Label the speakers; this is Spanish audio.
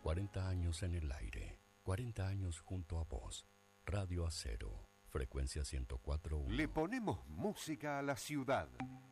Speaker 1: 40 años en el aire, 40 años junto a vos. Radio Acero, frecuencia 104.1.
Speaker 2: Le ponemos música a la ciudad.